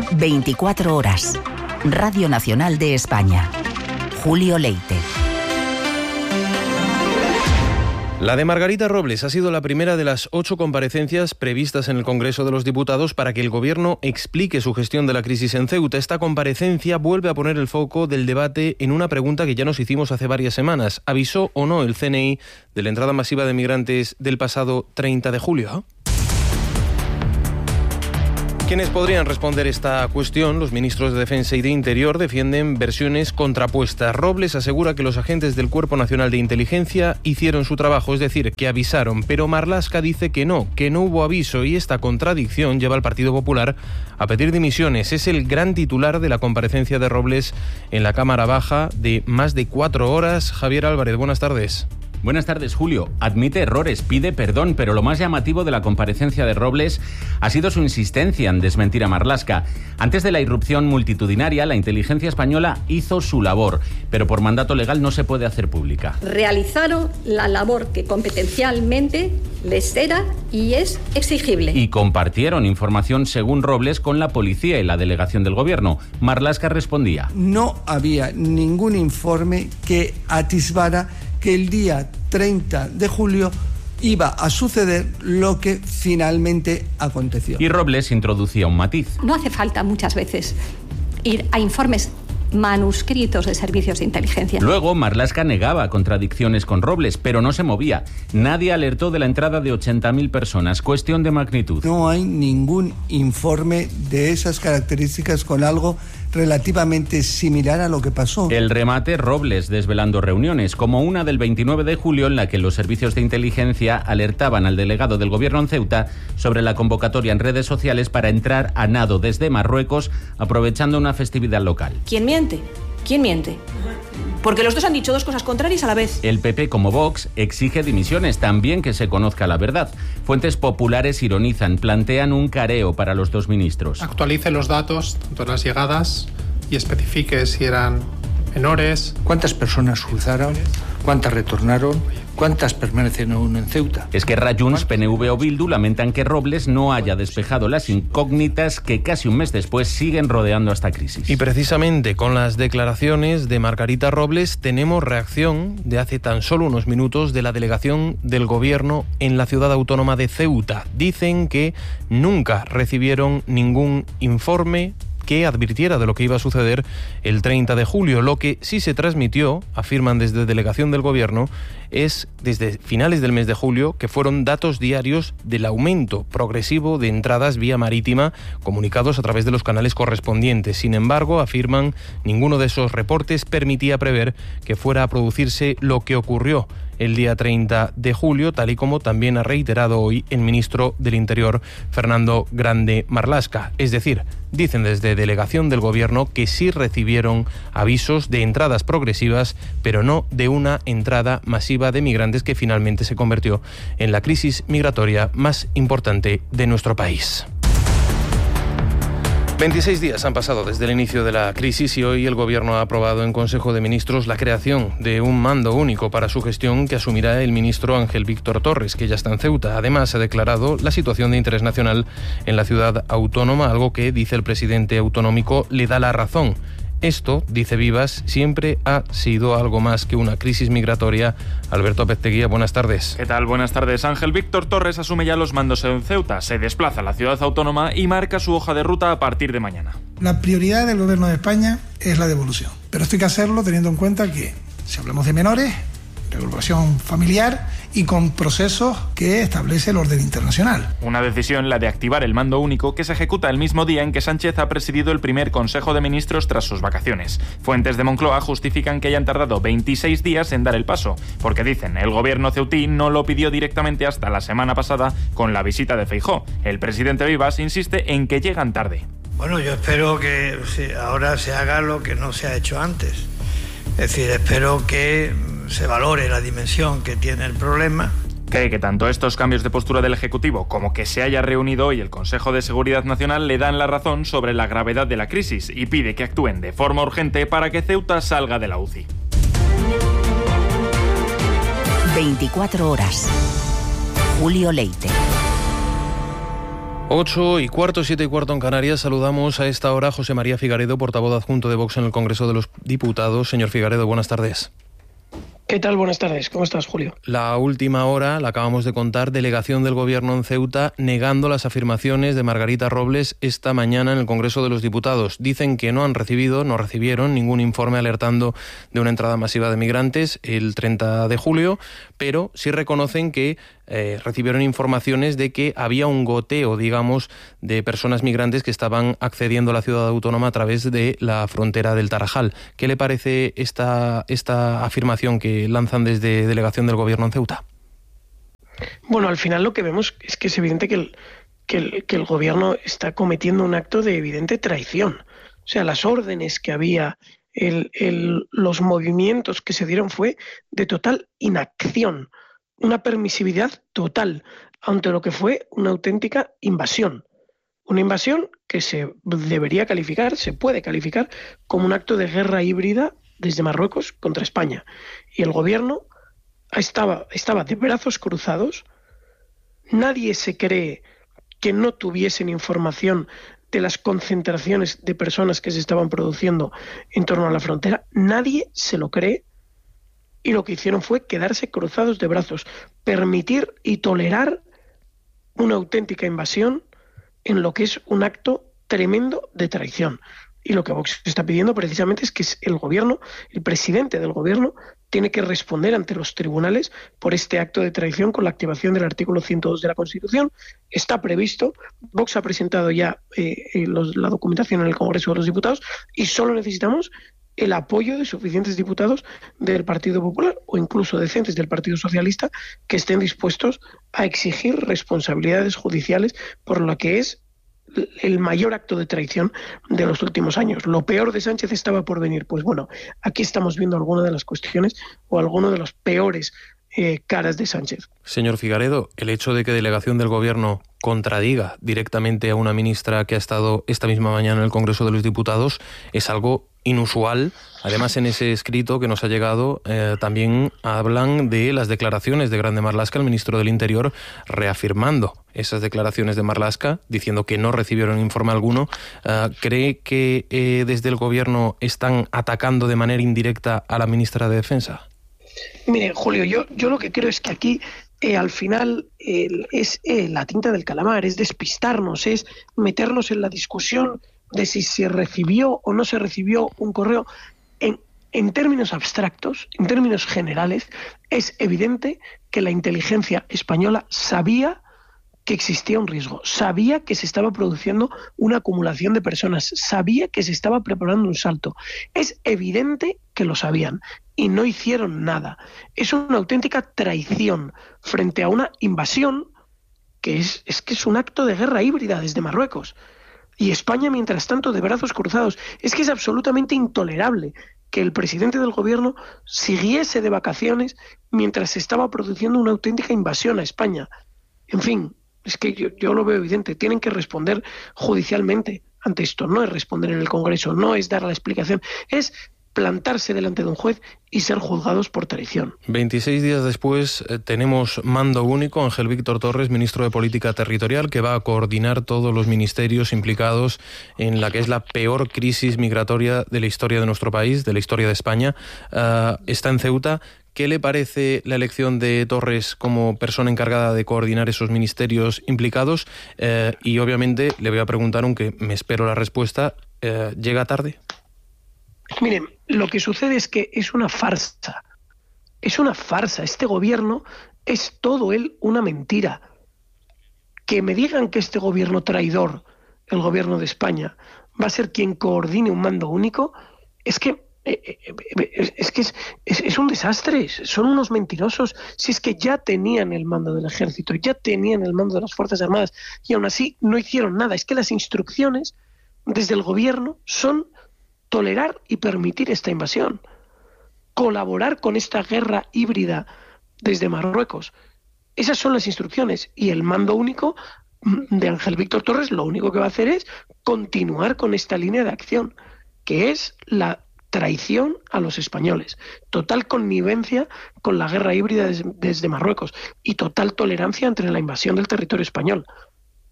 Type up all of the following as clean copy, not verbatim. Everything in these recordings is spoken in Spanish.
24 horas. Radio Nacional de España. Julio Leite. La de Margarita Robles ha sido la primera de las 8 comparecencias previstas en el Congreso de los Diputados para que el Gobierno explique su gestión de la crisis en Ceuta. Esta comparecencia vuelve a poner el foco del debate en una pregunta que ya nos hicimos hace varias semanas. ¿Avisó o no el CNI de la entrada masiva de migrantes del pasado 30 de julio? Quienes podrían responder esta cuestión, los ministros de Defensa y de Interior, defienden versiones contrapuestas. Robles asegura que los agentes del Cuerpo Nacional de Inteligencia hicieron su trabajo, es decir, que avisaron, pero Marlaska dice que no hubo aviso, y esta contradicción lleva al Partido Popular a pedir dimisiones. Es el gran titular de la comparecencia de Robles en la Cámara Baja de más de 4 horas. Javier Álvarez, buenas tardes. Buenas tardes, Julio. Admite errores, pide perdón, pero lo más llamativo de la comparecencia de Robles ha sido su insistencia en desmentir a Marlaska. Antes de la irrupción multitudinaria, la inteligencia española hizo su labor, pero por mandato legal no se puede hacer pública. Realizaron la labor que competencialmente les era y es exigible. Y compartieron información, según Robles, con la policía y la delegación del gobierno. Marlaska respondía: no había ningún informe que atisbara que el día 30 de julio iba a suceder lo que finalmente aconteció. Y Robles introducía un matiz. No hace falta muchas veces ir a informes manuscritos de servicios de inteligencia. Luego, Marlaska negaba contradicciones con Robles, pero no se movía. Nadie alertó de la entrada de 80.000 personas. Cuestión de magnitud. No hay ningún informe de esas características con algo relativamente similar a lo que pasó. El remate, Robles desvelando reuniones, como una del 29 de julio en la que los servicios de inteligencia alertaban al delegado del gobierno en Ceuta sobre la convocatoria en redes sociales para entrar a nado desde Marruecos, aprovechando una festividad local. ¿Quién miente? ¿Quién miente? Porque los dos han dicho dos cosas contrarias a la vez. El PP, como Vox, exige dimisiones, también que se conozca la verdad. Fuentes populares ironizan, plantean un careo para los dos ministros. Actualice los datos, tanto las llegadas, y especifique si eran menores. ¿Cuántas personas cruzaron? ¿Cuántas retornaron? ¿Cuántas permanecen aún en Ceuta? Esquerra, Junts, PNV o Bildu lamentan que Robles no haya despejado las incógnitas que casi un mes después siguen rodeando esta crisis. Y precisamente con las declaraciones de Margarita Robles tenemos reacción de hace tan solo unos minutos de la delegación del Gobierno en la ciudad autónoma de Ceuta. Dicen que nunca recibieron ningún informe que advirtiera de lo que iba a suceder el 30 de julio. Lo que sí se transmitió, afirman desde delegación del Gobierno, es desde finales del mes de julio que fueron datos diarios del aumento progresivo de entradas vía marítima comunicados a través de los canales correspondientes. Sin embargo, afirman, ninguno de esos reportes permitía prever que fuera a producirse lo que ocurrió el día 30 de julio, tal y como también ha reiterado hoy el ministro del Interior, Fernando Grande Marlaska. Es decir, dicen desde delegación del Gobierno que sí recibieron avisos de entradas progresivas, pero no de una entrada masiva de migrantes que finalmente se convirtió en la crisis migratoria más importante de nuestro país. 26 días han pasado desde el inicio de la crisis y hoy el Gobierno ha aprobado en Consejo de Ministros la creación de un mando único para su gestión que asumirá el ministro Ángel Víctor Torres, que ya está en Ceuta. Además, ha declarado la situación de interés nacional en la ciudad autónoma, algo que, dice el presidente autonómico, le da la razón. Esto, dice Vivas, siempre ha sido algo más que una crisis migratoria. Alberto Pezteguía, buenas tardes. ¿Qué tal? Buenas tardes. Ángel Víctor Torres asume ya los mandos en Ceuta, se desplaza a la ciudad autónoma y marca su hoja de ruta a partir de mañana. La prioridad del Gobierno de España es la devolución, pero esto hay que hacerlo teniendo en cuenta que, si hablamos de menores, regulación familiar y con procesos que establece el orden internacional. Una decisión, la de activar el mando único, que se ejecuta el mismo día en que Sánchez ha presidido el primer Consejo de Ministros tras sus vacaciones. Fuentes de Moncloa justifican que hayan tardado 26 días en dar el paso, porque dicen, el gobierno ceutí no lo pidió directamente hasta la semana pasada con la visita de Feijóo. El presidente Vivas insiste en que llegan tarde. Bueno, yo espero que ahora se haga lo que no se ha hecho antes. Es decir, espero que se valore la dimensión que tiene el problema. Cree que tanto estos cambios de postura del Ejecutivo como que se haya reunido hoy el Consejo de Seguridad Nacional le dan la razón sobre la gravedad de la crisis y pide que actúen de forma urgente para que Ceuta salga de la UCI. 24 horas. Julio Leite. 8:15, 7:15 en Canarias. Saludamos a esta hora a José María Figaredo, portavoz adjunto de Vox en el Congreso de los Diputados. Señor Figaredo, buenas tardes. ¿Qué tal? Buenas tardes. ¿Cómo estás, Julio? La última hora, la acabamos de contar, delegación del Gobierno en Ceuta negando las afirmaciones de Margarita Robles esta mañana en el Congreso de los Diputados. Dicen que no recibieron ningún informe alertando de una entrada masiva de migrantes el 30 de julio, pero sí reconocen que recibieron informaciones de que había un goteo, digamos, de personas migrantes que estaban accediendo a la ciudad autónoma a través de la frontera del Tarajal. ¿Qué le parece esta afirmación que lanzan desde delegación del Gobierno en Ceuta? Bueno, al final lo que vemos es que es evidente que el Gobierno está cometiendo un acto de evidente traición. O sea, las órdenes que había, los movimientos que se dieron fue de total inacción, una permisividad total ante lo que fue una auténtica invasión. Una invasión que se puede calificar como un acto de guerra híbrida desde Marruecos contra España. Y el Gobierno estaba de brazos cruzados. Nadie se cree que no tuviesen información de las concentraciones de personas que se estaban produciendo en torno a la frontera. Nadie se lo cree. Y lo que hicieron fue quedarse cruzados de brazos, permitir y tolerar una auténtica invasión en lo que es un acto tremendo de traición. Y lo que Vox está pidiendo precisamente es que el Gobierno, el presidente del Gobierno, tiene que responder ante los tribunales por este acto de traición con la activación del artículo 102 de la Constitución. Está previsto, Vox ha presentado ya la documentación en el Congreso de los Diputados y solo necesitamos el apoyo de suficientes diputados del Partido Popular o incluso decentes del Partido Socialista que estén dispuestos a exigir responsabilidades judiciales por lo que es el mayor acto de traición de los últimos años. Lo peor de Sánchez estaba por venir. Pues bueno, aquí estamos viendo algunas de las cuestiones o algunos de los peores caras de Sánchez. Señor Figaredo, el hecho de que delegación del Gobierno contradiga directamente a una ministra que ha estado esta misma mañana en el Congreso de los Diputados es algo inusual. Además, en ese escrito que nos ha llegado también hablan de las declaraciones de Grande Marlaska, el ministro del Interior, reafirmando esas declaraciones de Marlaska, diciendo que no recibieron informe alguno. ¿Cree que desde el Gobierno están atacando de manera indirecta a la ministra de Defensa? Mire, Julio, yo lo que creo es que aquí al final es la tinta del calamar, es despistarnos, es meternos en la discusión de si se recibió o no se recibió un correo. En términos abstractos, en términos generales, es evidente que la inteligencia española sabía que existía un riesgo, sabía que se estaba produciendo una acumulación de personas, sabía que se estaba preparando un salto. Es evidente que lo sabían y no hicieron nada. Es una auténtica traición frente a una invasión que es un acto de guerra híbrida desde Marruecos. Y España, mientras tanto, de brazos cruzados. Es que es absolutamente intolerable que el presidente del Gobierno siguiese de vacaciones mientras se estaba produciendo una auténtica invasión a España. En fin, es que yo lo veo evidente. Tienen que responder judicialmente ante esto. No es responder en el Congreso, no es dar la explicación, es plantarse delante de un juez y ser juzgados por traición. 26 días después tenemos mando único. Ángel Víctor Torres, ministro de Política Territorial, que va a coordinar todos los ministerios implicados en la que es la peor crisis migratoria de la historia de nuestro país, de la historia de España. Está en Ceuta. ¿Qué le parece la elección de Torres como persona encargada de coordinar esos ministerios implicados? Y obviamente le voy a preguntar, aunque me espero la respuesta, ¿llega tarde? Miren, lo que sucede es que es una farsa. Es una farsa. Este gobierno es todo él una mentira. Que me digan que este gobierno traidor, el gobierno de España, va a ser quien coordine un mando único, es un desastre. Son unos mentirosos. Si es que ya tenían el mando del ejército, ya tenían el mando de las Fuerzas Armadas y aún así no hicieron nada. Es que las instrucciones desde el gobierno son tolerar y permitir esta invasión, colaborar con esta guerra híbrida desde Marruecos. Esas son las instrucciones y el mando único de Ángel Víctor Torres lo único que va a hacer es continuar con esta línea de acción, que es la traición a los españoles, total connivencia con la guerra híbrida desde Marruecos y total tolerancia ante la invasión del territorio español.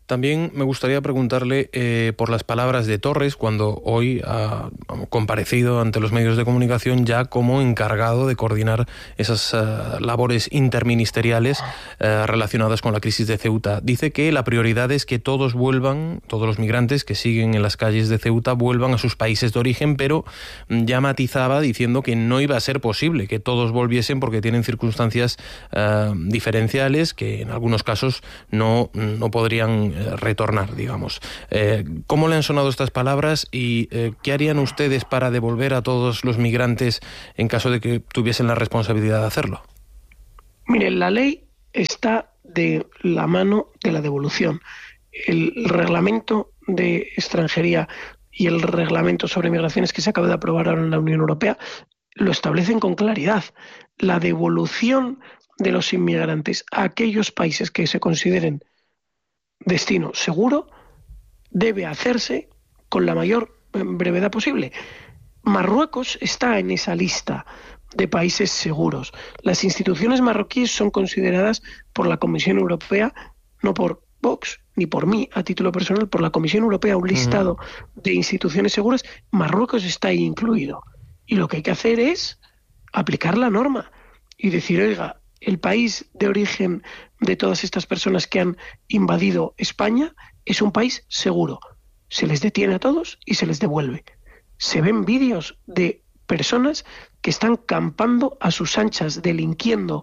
También me gustaría preguntarle por las palabras de Torres, cuando hoy ha comparecido ante los medios de comunicación ya como encargado de coordinar esas labores interministeriales relacionadas con la crisis de Ceuta. Dice que la prioridad es que todos los migrantes que siguen en las calles de Ceuta vuelvan a sus países de origen, pero ya matizaba diciendo que no iba a ser posible que todos volviesen porque tienen circunstancias diferenciales que en algunos casos no podrían retornar, digamos. ¿Cómo le han sonado estas palabras y qué harían ustedes para devolver a todos los migrantes en caso de que tuviesen la responsabilidad de hacerlo? Mire, la ley está de la mano de la devolución. El reglamento de extranjería y el reglamento sobre migraciones que se acaba de aprobar ahora en la Unión Europea lo establecen con claridad. La devolución de los inmigrantes a aquellos países que se consideren destino seguro debe hacerse con la mayor brevedad posible. Marruecos está en esa lista de países seguros. Las instituciones marroquíes son consideradas por la Comisión Europea, no por Vox ni por mí a título personal, por la Comisión Europea, un listado de instituciones seguras. Marruecos está ahí incluido. Y lo que hay que hacer es aplicar la norma y decir, oiga, el país de origen de todas estas personas que han invadido España es un país seguro. Se les detiene a todos y se les devuelve. Se ven vídeos de personas que están campando a sus anchas, delinquiendo,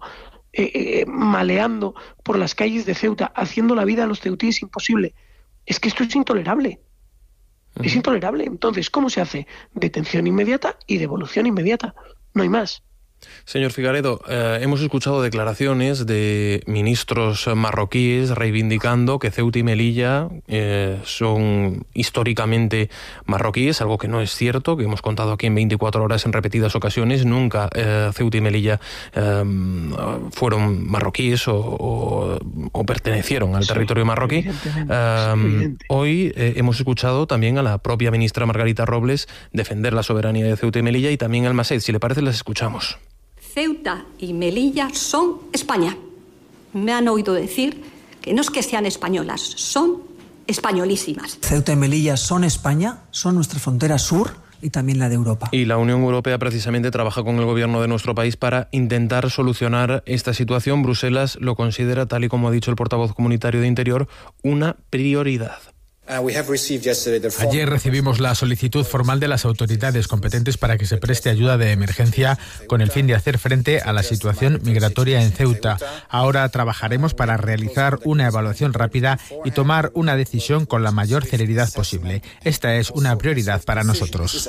maleando por las calles de Ceuta, haciendo la vida a los ceutíes imposible. Es que esto es intolerable. Es intolerable. Entonces, ¿cómo se hace? Detención inmediata y devolución inmediata. No hay más. Señor Figaredo, hemos escuchado declaraciones de ministros marroquíes reivindicando que Ceuta y Melilla son históricamente marroquíes, algo que no es cierto, que hemos contado aquí en 24 horas en repetidas ocasiones. Nunca Ceuta y Melilla fueron marroquíes o pertenecieron al territorio marroquí. Hoy hemos escuchado también a la propia ministra Margarita Robles defender la soberanía de Ceuta y Melilla y también al Mased. Si le parece, las escuchamos. Ceuta y Melilla son España. Me han oído decir que no es que sean españolas, son españolísimas. Ceuta y Melilla son España, son nuestra frontera sur y también la de Europa. Y la Unión Europea precisamente trabaja con el gobierno de nuestro país para intentar solucionar esta situación. Bruselas lo considera, tal y como ha dicho el portavoz comunitario de Interior, una prioridad. Ayer recibimos la solicitud formal de las autoridades competentes para que se preste ayuda de emergencia con el fin de hacer frente a la situación migratoria en Ceuta. Ahora trabajaremos para realizar una evaluación rápida y tomar una decisión con la mayor celeridad posible. Esta es una prioridad para nosotros.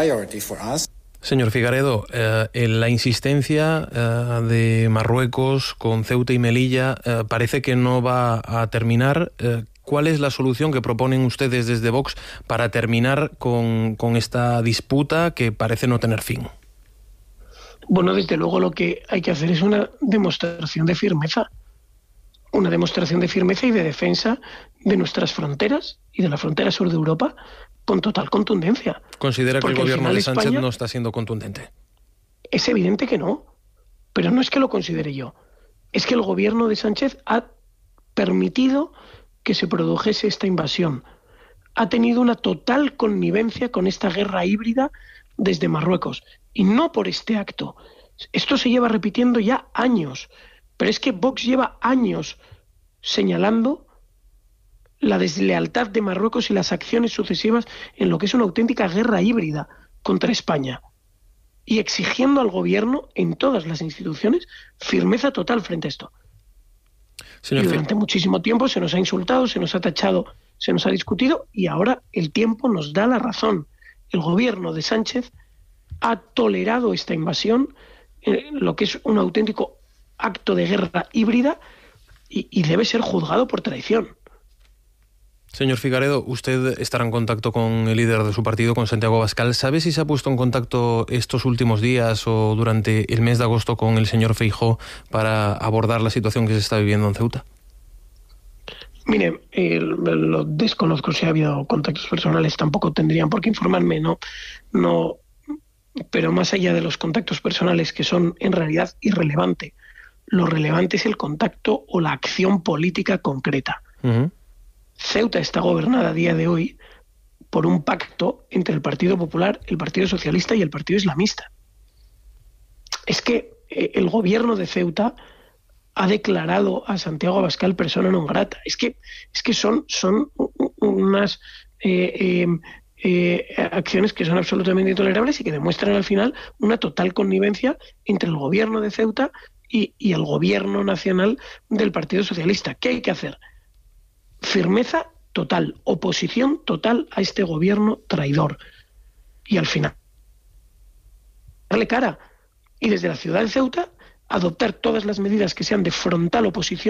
Señor Figaredo, la insistencia de Marruecos con Ceuta y Melilla parece que no va a terminar. ¿Cuál es la solución que proponen ustedes desde Vox para terminar con esta disputa que parece no tener fin? Bueno, desde luego lo que hay que hacer es una demostración de firmeza. Una demostración de firmeza y de defensa de nuestras fronteras y de la frontera sur de Europa con total contundencia. ¿Considera que el gobierno de Sánchez España no está siendo contundente? Es evidente que no, pero no es que lo considere yo. Es que el gobierno de Sánchez ha permitido que se produjese esta invasión. Ha tenido una total connivencia con esta guerra híbrida desde Marruecos. Y no por este acto. Esto se lleva repitiendo ya años. Pero es que Vox lleva años señalando la deslealtad de Marruecos y las acciones sucesivas en lo que es una auténtica guerra híbrida contra España. Y exigiendo al gobierno, en todas las instituciones, firmeza total frente a esto. Y durante muchísimo tiempo se nos ha insultado, se nos ha tachado, se nos ha discutido y ahora el tiempo nos da la razón. El gobierno de Sánchez ha tolerado esta invasión, lo que es un auténtico acto de guerra híbrida y debe ser juzgado por traición. Señor Figaredo, usted estará en contacto con el líder de su partido, con Santiago Abascal. ¿Sabe si se ha puesto en contacto estos últimos días o durante el mes de agosto con el señor Feijóo para abordar la situación que se está viviendo en Ceuta? Mire, lo desconozco si ha habido contactos personales, tampoco tendrían por qué informarme, no, pero más allá de los contactos personales, que son en realidad irrelevante, lo relevante es el contacto o la acción política concreta. Ceuta está gobernada a día de hoy por un pacto entre el Partido Popular, el Partido Socialista y el Partido Islamista. Es que el gobierno de Ceuta ha declarado a Santiago Abascal persona non grata. Es que son unas acciones que son absolutamente intolerables y que demuestran al final una total connivencia entre el gobierno de Ceuta y el gobierno nacional del Partido Socialista. ¿Qué hay que hacer? Firmeza total, oposición total a este gobierno traidor. Y al final, darle cara. Y desde la ciudad de Ceuta, adoptar todas las medidas que sean de frontal oposición